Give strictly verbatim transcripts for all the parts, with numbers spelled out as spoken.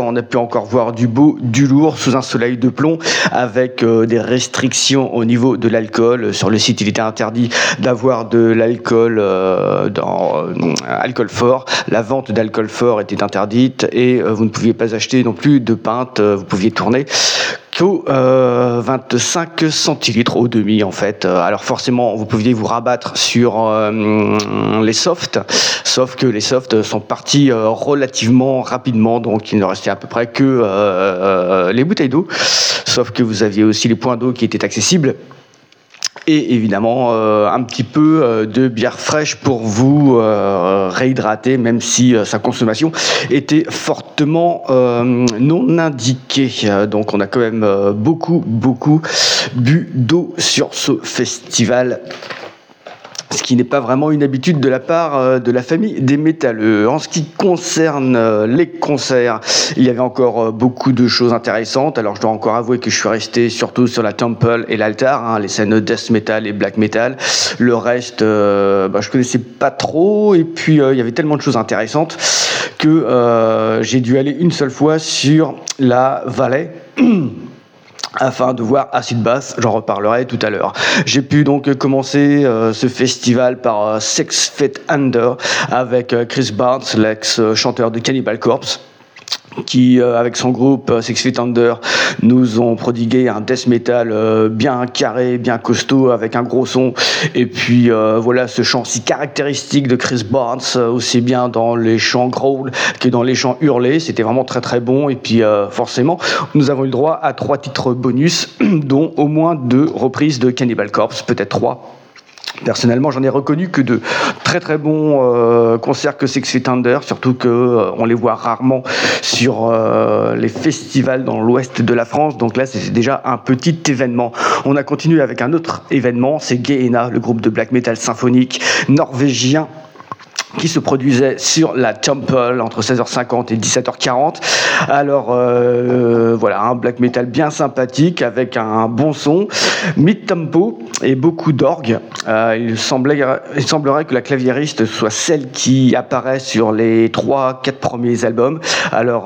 on a pu encore voir du beau, du lourd, sous un soleil de plomb, avec euh, des restrictions au niveau de l'alcool. Sur le site, il était interdit d'avoir de l'alcool euh, dans euh, alcool fort. La vente d'alcool fort était interdite et euh, vous ne pouviez pas acheter non plus de pinte. Vous pouviez tourner qu'au euh, vingt-cinq centilitres au demi en fait. Alors forcément, vous pouviez vous rabattre sur euh, les softs, sauf que les softs sont partis euh, relativement rapidement, donc il ne restait à peu près que euh, euh, les bouteilles d'eau, sauf que vous aviez aussi les points d'eau qui étaient accessibles. Et évidemment, euh, un petit peu euh, de bière fraîche pour vous euh, réhydrater, même si euh, sa consommation était fortement euh, non indiquée. Euh, donc on a quand même euh, beaucoup, beaucoup bu d'eau sur ce festival. Ce qui n'est pas vraiment une habitude de la part euh, de la famille des métalleux. En ce qui concerne euh, les concerts, il y avait encore euh, beaucoup de choses intéressantes. Alors je dois encore avouer que je suis resté surtout sur la Temple et l'Altar, hein, les scènes death metal et black metal. Le reste, euh, bah, je connaissais pas trop. Et puis euh, il y avait tellement de choses intéressantes que euh, j'ai dû aller une seule fois sur la Vallée. Afin de voir Acid Bath, j'en reparlerai tout à l'heure. J'ai pu donc commencer euh, ce festival par euh, Six Feet Under avec euh, Chris Barnes, l'ex-chanteur de Cannibal Corpse, qui, euh, avec son groupe euh, Six Feet Under, nous ont prodigué un death metal euh, bien carré, bien costaud, avec un gros son. Et puis euh, voilà, ce chant si caractéristique de Chris Barnes, euh, aussi bien dans les chants growl que dans les chants hurlés. C'était vraiment très très bon. Et puis euh, forcément, nous avons eu le droit à trois titres bonus, dont au moins deux reprises de Cannibal Corpse, peut-être trois. Personnellement, j'en ai reconnu que de très très bons euh, concerts que Six Feet Under, surtout que euh, on les voit rarement sur euh, les festivals dans l'ouest de la France. Donc là, c'était déjà un petit événement. On a continué avec un autre événement, c'est Gehenna, le groupe de black metal symphonique norvégien, qui se produisait sur la Temple entre seize heures cinquante et dix-sept heures quarante. Alors euh, voilà, un black metal bien sympathique avec un bon son, mid-tempo et beaucoup d'orgue. Euh, il, semblait, il semblerait que la claviériste soit celle qui apparaît sur les trois quatre premiers albums. Alors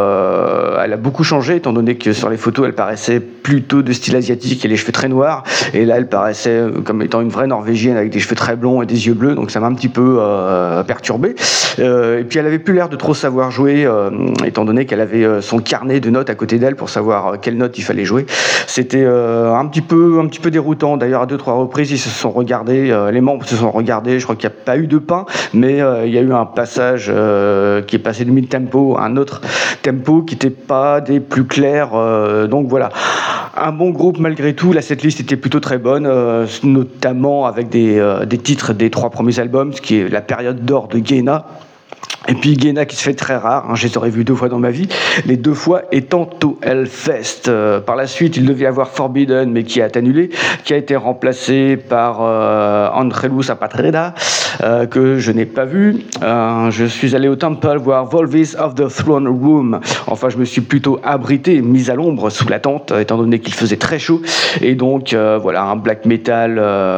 euh, elle a beaucoup changé étant donné que sur les photos elle paraissait plutôt de style asiatique et les cheveux très noirs, et là elle paraissait comme étant une vraie norvégienne avec des cheveux très blonds et des yeux bleus, donc ça m'a un petit peu euh, perturbé. Euh, et puis elle avait plus l'air de trop savoir jouer, euh, étant donné qu'elle avait euh, son carnet de notes à côté d'elle pour savoir euh, quelle note il fallait jouer. C'était euh, un petit peu, un petit peu déroutant. D'ailleurs, à deux trois reprises, ils se sont regardés, euh, les membres se sont regardés. Je crois qu'il n'y a pas eu de pain, mais euh, il y a eu un passage euh, qui est passé de mid-tempo à un autre tempo qui n'était pas des plus clairs. Euh, donc voilà, un bon groupe malgré tout. La setlist était plutôt très bonne, euh, notamment avec des, euh, des titres des trois premiers albums, ce qui est la période d'or de Gehenna. Et puis Gehenna qui se fait très rare, hein, je les aurais vus deux fois dans ma vie, les deux fois étant au Hellfest. Euh, par la suite, il devait y avoir Forbidden, mais qui a été annulé, qui a été remplacé par euh, Angelus Apatrida, euh, que je n'ai pas vu. Euh, je suis allé au Temple voir Volvis of the Throne Room. Enfin, je me suis plutôt abrité, mis à l'ombre sous la tente, étant donné qu'il faisait très chaud. Et donc, euh, voilà, un black metal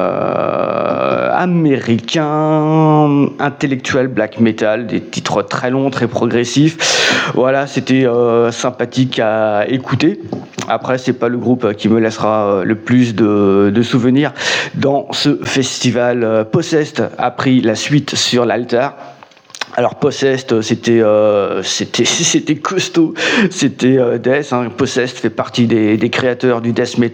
euh, américain, intellectuel black metal, des titres très longs, très progressifs. Voilà, c'était euh, sympathique à écouter. Après, c'est pas le groupe qui me laissera le plus de, de souvenirs dans ce festival. Possessed a pris la suite sur l'Altar. Alors Possessed, c'était euh, c'était c'était costaud, c'était euh, death. Hein. Possessed fait partie des, des créateurs du death metal